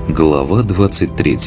Глава 23.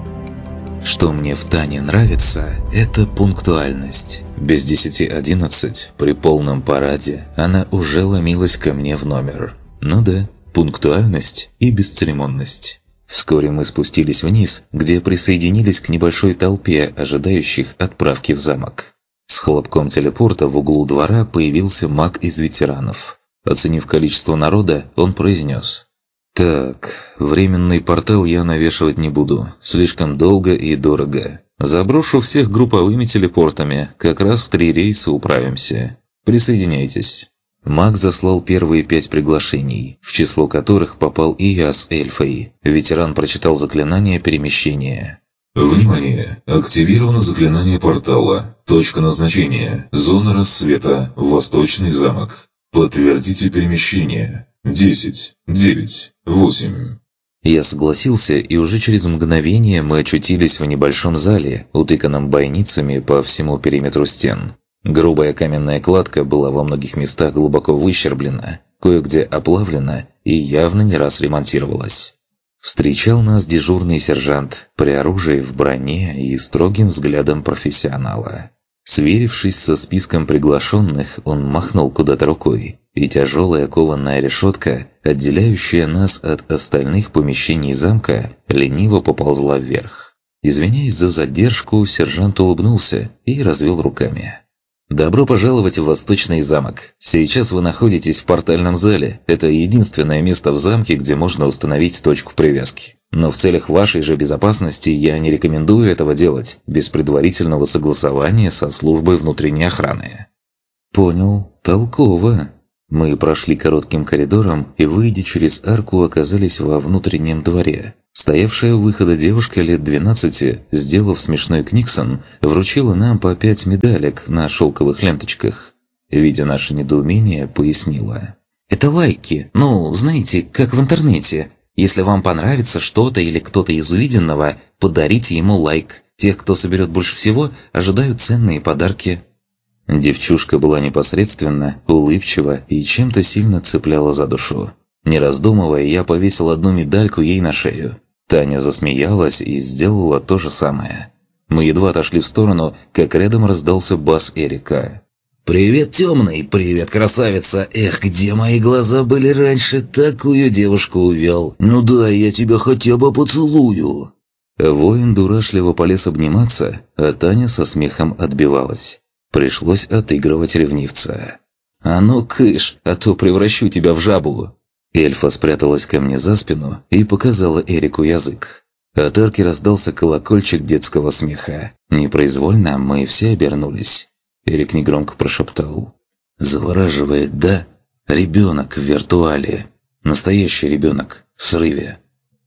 Что мне в Тане нравится, это пунктуальность. Без 10:11 при полном параде она уже ломилась ко мне в номер. Ну да, пунктуальность и бесцеремонность. Вскоре мы спустились вниз, где присоединились к небольшой толпе, ожидающих отправки в замок. С хлопком телепорта в углу двора появился маг из ветеранов. Оценив количество народа, он произнес: «Так, временный портал я навешивать не буду. Слишком долго и дорого. Заброшу всех групповыми телепортами. Как раз в 3 рейса управимся. Присоединяйтесь». Маг заслал первые 5 приглашений, в число которых попал и я с эльфой. Ветеран прочитал заклинание перемещения. «Внимание! Активировано заклинание портала. Точка назначения. Зона рассвета. Восточный замок. Подтвердите перемещение. 10, 9, 8». Я согласился, и уже через мгновение мы очутились в небольшом зале, утыканном бойницами по всему периметру стен. Грубая каменная кладка была во многих местах глубоко выщерблена, кое-где оплавлена и явно не раз ремонтировалась. Встречал нас дежурный сержант при оружии в броне и строгим взглядом профессионала. Сверившись со списком приглашенных, он махнул куда-то рукой, и тяжелая кованая решетка, отделяющая нас от остальных помещений замка, лениво поползла вверх. Извиняясь за задержку, сержант улыбнулся и развел руками. «Добро пожаловать в Восточный замок. Сейчас вы находитесь в портальном зале. Это единственное место в замке, где можно установить точку привязки. Но в целях вашей же безопасности я не рекомендую этого делать без предварительного согласования со службой внутренней охраны». «Понял. Толково». Мы прошли коротким коридором и, выйдя через арку, оказались во внутреннем дворе. Стоявшая у выхода девушка лет 12, сделав смешной книксон, вручила нам по 5 медалек на шелковых ленточках. Видя наше недоумение, пояснила: «Это лайки. Ну, знаете, как в интернете. Если вам понравится что-то или кто-то из увиденного, подарите ему лайк. Тех, кто соберет больше всего, ожидают ценные подарки». Девчушка была непосредственна, улыбчива и чем-то сильно цепляла за душу. Не раздумывая, я повесил одну медальку ей на шею. Таня засмеялась и сделала то же самое. Мы едва отошли в сторону, как рядом раздался бас Эрика. «Привет, темный! Привет, красавица! Эх, где мои глаза были раньше, такую девушку увел! Ну да, я тебя хотя бы поцелую!» Воин дурашливо полез обниматься, а Таня со смехом отбивалась. Пришлось отыгрывать ревнивца. «А ну, кыш, а то превращу тебя в жабу!» Эльфа спряталась ко мне за спину и показала Эрику язык. От арки раздался колокольчик детского смеха. Непроизвольно мы все обернулись. Эрик негромко прошептал: «Завораживает, да? Ребенок в виртуале. Настоящий ребенок в срыве».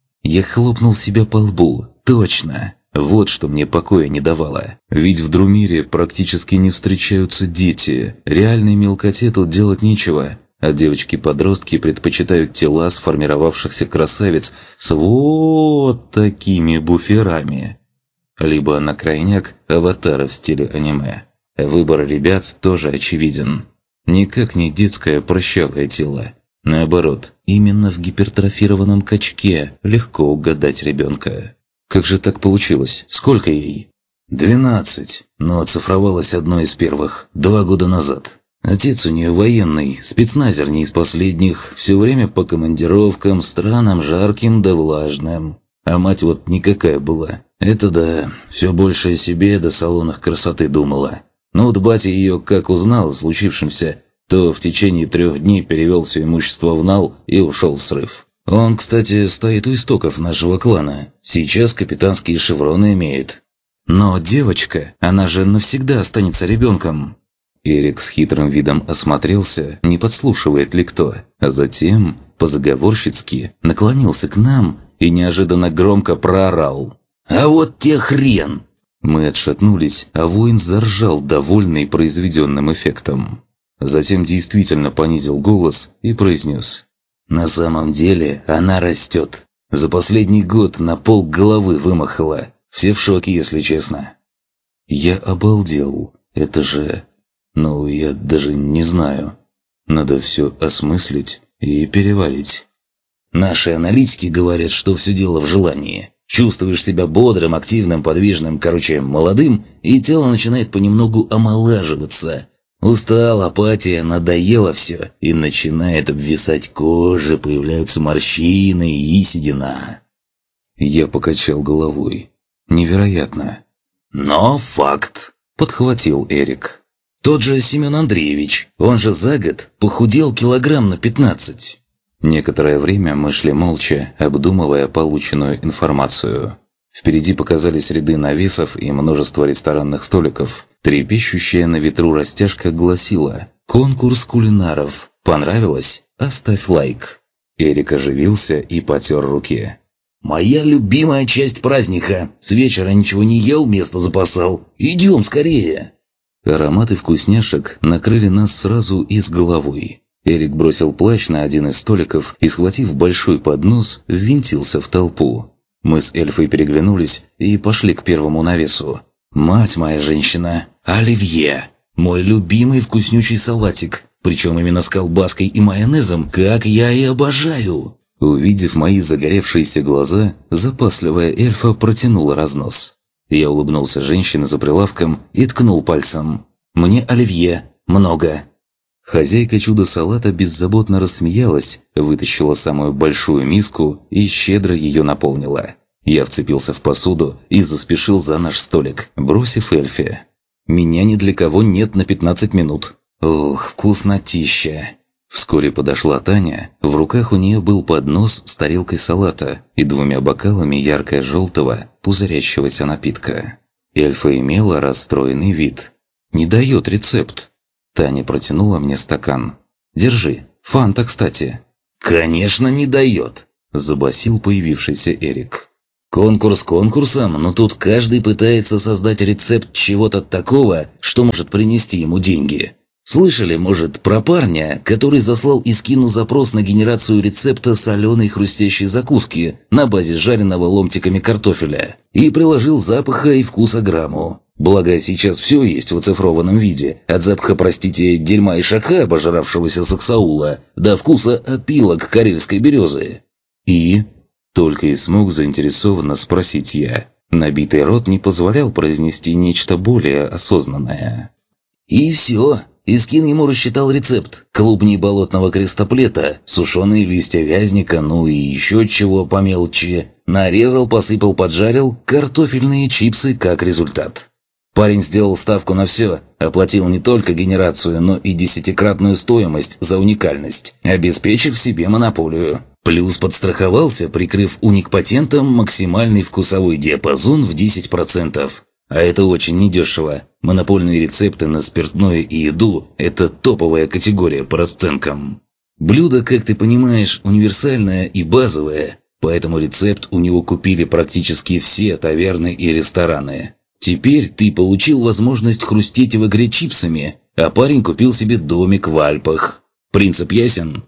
Я хлопнул себя по лбу. Точно! Вот что мне покоя не давало. Ведь в Друмире практически не встречаются дети. Реальной мелкоте тут делать нечего. А девочки-подростки предпочитают тела сформировавшихся красавиц с вот такими буферами. Либо на крайняк аватара в стиле аниме. Выбор ребят тоже очевиден. Никак не детское прыщавое тело. Наоборот, именно в гипертрофированном качке легко угадать ребенка. Как же так получилось? Сколько ей? 12, но оцифровалась одной из первых, 2 года назад. Отец у нее военный, спецназер не из последних, все время по командировкам, странам жарким да влажным. А мать вот никакая была. Это да, все больше о себе до салонах красоты думала. Но вот батя ее как узнал о случившемся, то в течение 3 дней перевел все имущество в нал и ушел в срыв. Он, кстати, стоит у истоков нашего клана. Сейчас капитанские шевроны имеет. Но девочка, она же навсегда останется ребенком». Эрик с хитрым видом осмотрелся, не подслушивает ли кто, а затем, по-заговорщицки, наклонился к нам и неожиданно громко проорал: «А вот те хрен!» Мы отшатнулись, а воин заржал, довольный произведенным эффектом. Затем действительно понизил голос и произнес: «На самом деле она растет. За последний год на полголовы вымахала. Все в шоке, если честно». Я обалдел. Это же... Ну, я даже не знаю. Надо все осмыслить и переварить. Наши аналитики говорят, что все дело в желании. Чувствуешь себя бодрым, активным, подвижным, молодым, и тело начинает понемногу омолаживаться. Устал, апатия, надоело все, и начинает обвисать кожа, появляются морщины и седина. Я покачал головой. Невероятно. Но факт, подхватил Эрик. Тот же Семен Андреевич, он же за год похудел килограмм на 15. Некоторое время мы шли молча, обдумывая полученную информацию. Впереди показались ряды навесов и множество ресторанных столиков. Трепещущая на ветру растяжка гласила: «Конкурс кулинаров. Понравилось? Оставь лайк». Эрик оживился и потер руки. «Моя любимая часть праздника. С вечера ничего не ел, место запасал. Идем скорее!» Ароматы вкусняшек накрыли нас сразу и с головой. Эрик бросил плащ на один из столиков и, схватив большой поднос, ввинтился в толпу. Мы с эльфой переглянулись и пошли к первому навесу. «Мать моя женщина! Оливье! Мой любимый вкуснючий салатик! Причем именно с колбаской и майонезом, как я и обожаю!» Увидев мои загоревшиеся глаза, запасливая эльфа протянула разнос. Я улыбнулся женщине за прилавком и ткнул пальцем. «Мне оливье! Много!» Хозяйка чудо-салата беззаботно рассмеялась, вытащила самую большую миску и щедро ее наполнила. Я вцепился в посуду и заспешил за наш столик, бросив эльфе: «Меня ни для кого нет на 15 минут». Ух, вкуснотища! Вскоре подошла Таня, в руках у нее был поднос с тарелкой салата и 2 бокалами ярко-желтого, пузырящегося напитка. Эльфа имела расстроенный вид. «Не дает рецепт». Таня протянула мне стакан. «Держи, фанта, кстати». «Конечно, не дает», – забасил появившийся Эрик. «Конкурс конкурсом, но тут каждый пытается создать рецепт чего-то такого, что может принести ему деньги. Слышали, может, про парня, который заслал Искину запрос на генерацию рецепта соленой хрустящей закуски на базе жареного ломтиками картофеля и приложил запаха и вкуса грамму? Благо, сейчас все есть в оцифрованном виде, от запаха, простите, дерьма ишака, обожравшегося саксаула, до вкуса опилок карельской березы». «И?» – только и смог заинтересованно спросить я. Набитый рот не позволял произнести нечто более осознанное. «И все». Искин ему рассчитал рецепт: клубни болотного крестоплета, сушеные листья вязника, ну и еще чего помелче. Нарезал, посыпал, поджарил, картофельные чипсы как результат. Парень сделал ставку на все, оплатил не только генерацию, но и 10-кратную стоимость за уникальность, обеспечив себе монополию. Плюс подстраховался, прикрыв уник-патентом максимальный вкусовой диапазон в 10%. А это очень недешево. Монопольные рецепты на спиртное и еду – это топовая категория по расценкам. Блюдо, как ты понимаешь, универсальное и базовое, поэтому рецепт у него купили практически все таверны и рестораны. Теперь ты получил возможность хрустеть в игре чипсами, а парень купил себе домик в Альпах. Принцип ясен?»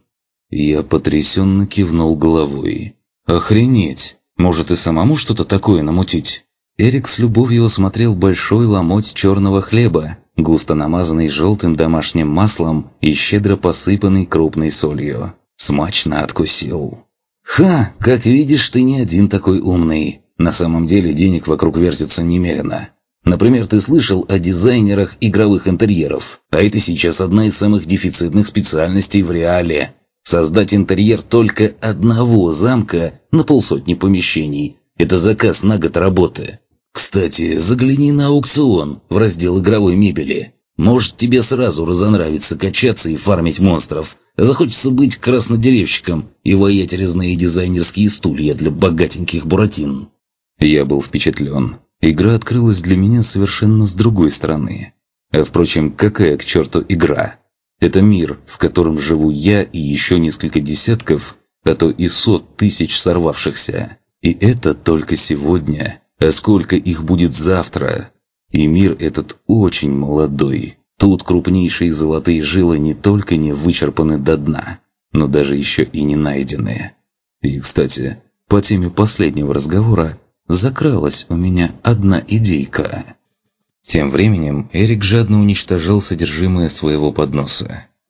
Я потрясенно кивнул головой. «Охренеть! Может и самому что-то такое намутить?» Эрик с любовью осмотрел большой ломоть черного хлеба, густо намазанный желтым домашним маслом и щедро посыпанный крупной солью. Смачно откусил. «Ха, как видишь, ты не один такой умный. На самом деле денег вокруг вертится немерено. Например, ты слышал о дизайнерах игровых интерьеров, а это сейчас одна из самых дефицитных специальностей в реале. Создать интерьер только одного замка на 500 помещений – это заказ на год работы. Кстати, загляни на аукцион в раздел игровой мебели. Может, тебе сразу разонравится качаться и фармить монстров. Захочется быть краснодеревщиком и воять резные дизайнерские стулья для богатеньких буратин». Я был впечатлен. Игра открылась для меня совершенно с другой стороны. А впрочем, какая к черту игра? Это мир, в котором живу я и еще несколько десятков, а то и 100 тысяч сорвавшихся. И это только сегодня. А сколько их будет завтра? И мир этот очень молодой. Тут крупнейшие золотые жилы не только не вычерпаны до дна, но даже еще и не найдены. И, кстати, по теме последнего разговора закралась у меня одна идейка. Тем временем Эрик жадно уничтожал содержимое своего подноса.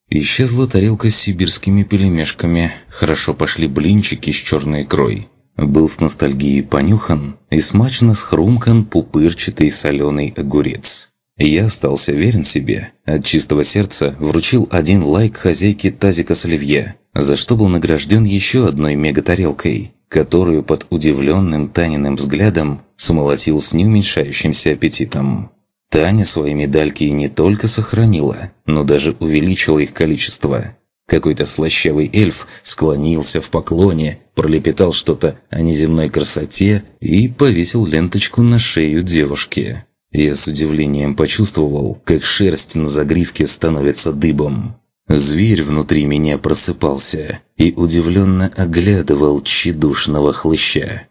Исчезла тарелка с сибирскими пельмешками, хорошо пошли блинчики с черной икрой. Был с ностальгией понюхан и смачно схрумкан пупырчатый соленый огурец. Я остался верен себе, от чистого сердца вручил 1 лайк хозяйке тазика с оливье, за что был награжден еще одной мегатарелкой, которую под удивленным Таниным взглядом смолотил с неуменьшающимся аппетитом. Таня свои медальки не только сохранила, но даже увеличила их количество. Какой-то слащавый эльф склонился в поклоне, пролепетал что-то о неземной красоте и повесил ленточку на шею девушки. Я с удивлением почувствовал, как шерсть на загривке становится дыбом. Зверь внутри меня просыпался и удивленно оглядывал тщедушного хлыща.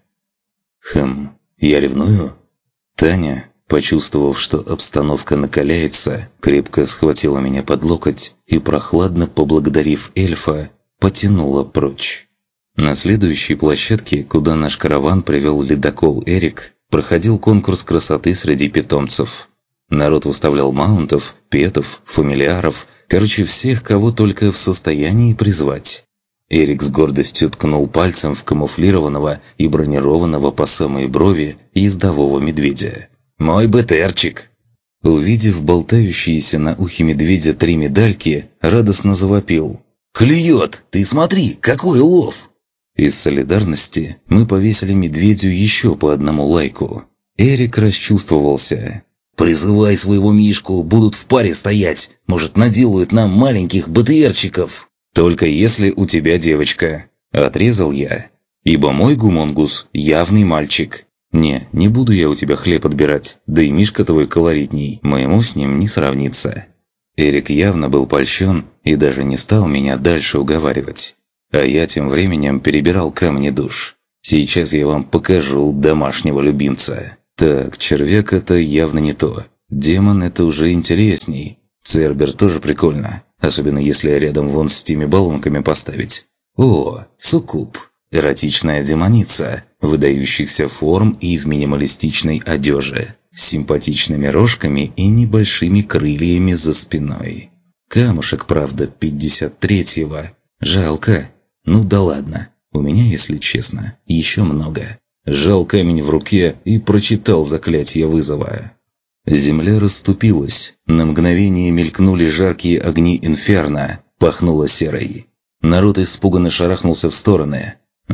Я ревную? Таня, почувствовав, что обстановка накаляется, крепко схватила меня под локоть и, прохладно поблагодарив эльфа, потянула прочь. На следующей площадке, куда наш караван привел ледокол «Эрик», проходил конкурс красоты среди питомцев. Народ выставлял маунтов, петов, фамильяров, короче, всех, кого только в состоянии призвать. Эрик с гордостью ткнул пальцем в камуфлированного и бронированного по самые брови ездового медведя. «Мой БТРчик!» Увидев болтающиеся на ухе медведя 3 медальки, радостно завопил. «Клюет! Ты смотри, какой улов!» Из солидарности мы повесили медведю еще по 1 лайку. Эрик расчувствовался. «Призывай своего Мишку, будут в паре стоять. Может, наделают нам маленьких БТРчиков?» «Только если у тебя девочка», — отрезал я. «Ибо мой гумонгус — явный мальчик. Не буду я у тебя хлеб отбирать, да и Мишка твой колоритней, моему с ним не сравнится». Эрик явно был польщен и даже не стал меня дальше уговаривать. А я тем временем перебирал камни душ. Сейчас я вам покажу домашнего любимца. Так, червяк — это явно не то. Демон — это уже интересней. Цербер тоже прикольно, особенно если рядом вон с теми баллонками поставить. О, суккуб. Эротичная демоница, выдающихся форм и в минималистичной одежде, с симпатичными рожками и небольшими крыльями за спиной. Камушек, правда, 53-го. Жалко. Ну да ладно. У меня, если честно, еще много. Сжал камень в руке и прочитал заклятие вызова. Земля расступилась. На мгновение мелькнули жаркие огни инферно. Пахнуло серой. Народ испуганно шарахнулся в стороны.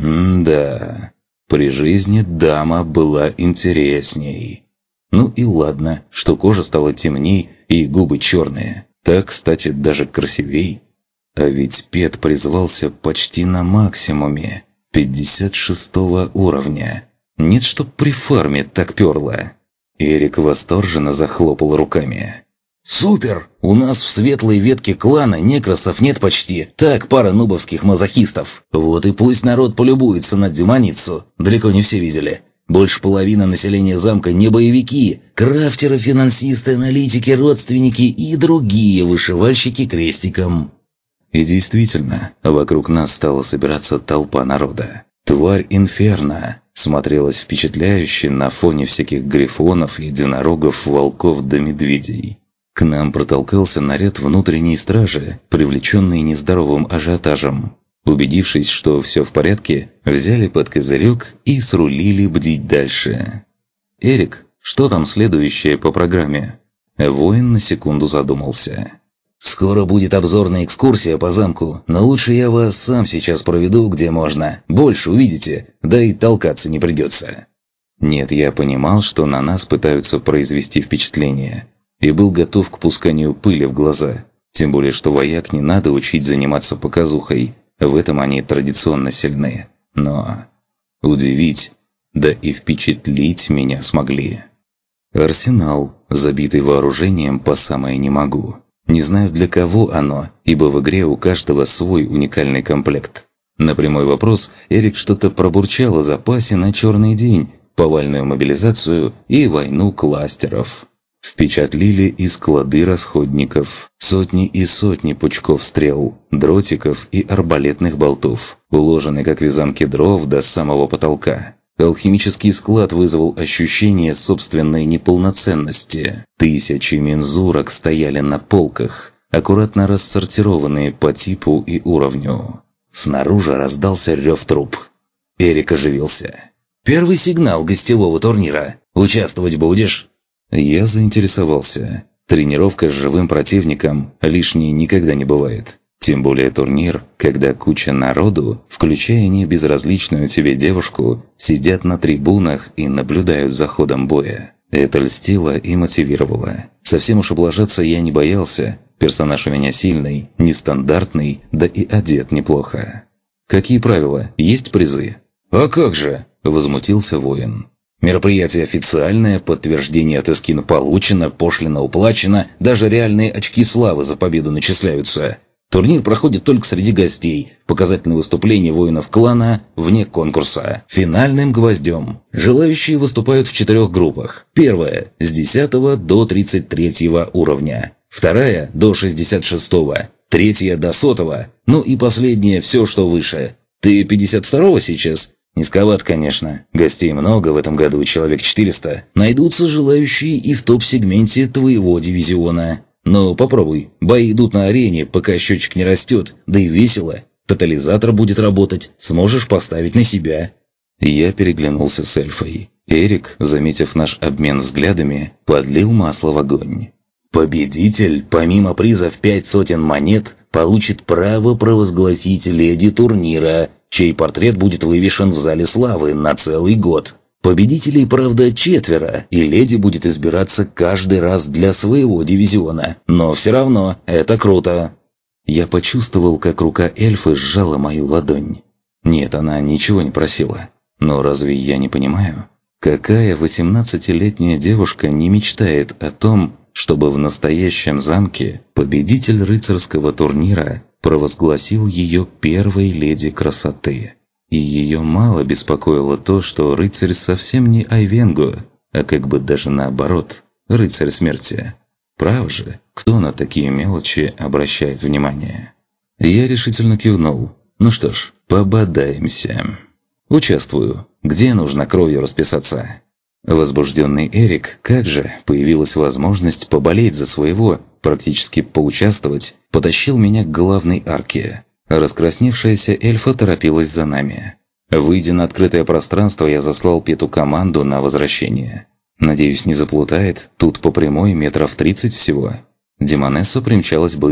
Да, при жизни дама была интересней. Ну и ладно, что кожа стала темней и губы черные. Так, кстати, даже красивей. А ведь Пет призвался почти на максимуме, 56 уровня. Нет, чтоб при фарме так перло. Эрик восторженно захлопал руками. «Супер! У нас в светлой ветке клана некросов нет почти. Так, пара нубовских мазохистов. Вот и пусть народ полюбуется на демоницу. Далеко не все видели. Больше половины населения замка не боевики. Крафтеры, финансисты, аналитики, родственники и другие вышивальщики крестиком». И действительно, вокруг нас стала собираться толпа народа. Тварь Инферно смотрелась впечатляюще на фоне всяких грифонов, единорогов, волков да медведей. К нам протолкался наряд внутренней стражи, привлеченный нездоровым ажиотажем. Убедившись, что все в порядке, взяли под козырек и срулили бдить дальше. «Эрик, что там следующее по программе?» Воин на секунду задумался. «Скоро будет обзорная экскурсия по замку, но лучше я вас сам сейчас проведу, где можно. Больше увидите, да и толкаться не придется». Нет, я понимал, что на нас пытаются произвести впечатление, и был готов к пусканию пыли в глаза. Тем более, что вояк не надо учить заниматься показухой, в этом они традиционно сильны. Но удивить, да и впечатлить меня смогли. Арсенал, забитый вооружением по самое не могу. Не знаю, для кого оно, ибо в игре у каждого свой уникальный комплект. На прямой вопрос Эрик что-то пробурчал о запасе на черный день, повальную мобилизацию и войну кластеров. Впечатлили и склады расходников. Сотни и сотни пучков стрел, дротиков и арбалетных болтов, уложены как вязанки дров до самого потолка. Алхимический склад вызвал ощущение собственной неполноценности. Тысячи мензурок стояли на полках, аккуратно рассортированные по типу и уровню. Снаружи раздался рев труб. Эрик оживился. «Первый сигнал гостевого турнира. Участвовать будешь?» Я заинтересовался. Тренировка с живым противником лишней никогда не бывает. Тем более турнир, когда куча народу, включая не безразличную тебе девушку, сидят на трибунах и наблюдают за ходом боя. Это льстило и мотивировало. Совсем уж облажаться я не боялся. Персонаж у меня сильный, нестандартный, да и одет неплохо. «Какие правила? Есть призы?» «А как же?» – возмутился воин. «Мероприятие официальное, подтверждение от эскина получено, пошлина уплачена, даже реальные очки славы за победу начисляются. Турнир проходит только среди гостей. Показательные выступления воинов клана вне конкурса. Финальным гвоздем. Желающие выступают в 4 группах. Первая – с 10 до 33 уровня. Вторая – до 66-го. Третья – до 100-го. Ну и последняя – все, что выше. Ты 52-го сейчас? Низковат, конечно. Гостей много, в этом году человек 400. Найдутся желающие и в топ-сегменте твоего дивизиона. Но попробуй. Бои идут на арене, пока счетчик не растет. Да и весело. Тотализатор будет работать. Сможешь поставить на себя». Я переглянулся с эльфой. Эрик, заметив наш обмен взглядами, подлил масло в огонь. «Победитель, помимо приза в 500 монет, получит право провозгласить леди турнира, чей портрет будет вывешен в Зале Славы на целый год. Победителей, правда, 4, и леди будет избираться каждый раз для своего дивизиона. Но все равно, это круто». Я почувствовал, как рука эльфы сжала мою ладонь. Нет, она ничего не просила. Но разве я не понимаю? Какая 18-летняя девушка не мечтает о том, чтобы в настоящем замке победитель рыцарского турнира провозгласил ее первой леди красоты? И ее мало беспокоило то, что рыцарь совсем не Айвенго, а как бы даже наоборот, рыцарь смерти. Право же, кто на такие мелочи обращает внимание? Я решительно кивнул. Ну что ж, пободаемся. Участвую. Где нужно кровью расписаться? Возбужденный Эрик, как же, появилась возможность поболеть за своего, практически поучаствовать, потащил меня к главной арке. Раскрасневшаяся эльфа торопилась за нами. Выйдя на открытое пространство, я заслал Пету команду на возвращение. Надеюсь, не заплутает, тут по прямой метров 30 всего. Демонесса примчалась быстро.